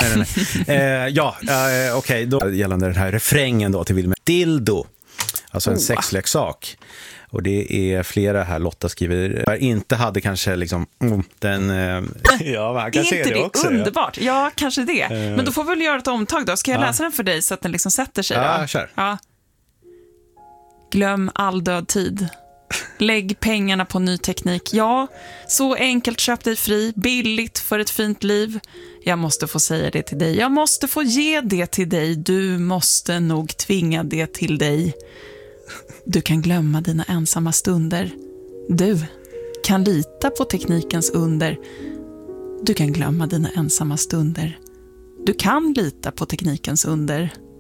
Okej, då gällande den här refrängen då till Wilmer. Dildo, alltså en sexleksak. Och det är flera här, Lotta skriver, inte hade kanske liksom den... ja, man kan se det också. Underbart? Ja, kanske det. Men då får vi väl göra ett omtag då. Ska jag läsa den för dig så att den liksom sätter sig då? Ja, kör. Ja. Glöm all död tid. Lägg pengarna på ny teknik. Ja, så enkelt, köp dig fri. Billigt för ett fint liv. Jag måste få säga det till dig. Jag måste få ge det till dig. Du måste nog tvinga det till dig. Du kan glömma dina ensamma stunder. Du kan lita på teknikens under. Du kan glömma dina ensamma stunder. Du kan lita på teknikens under.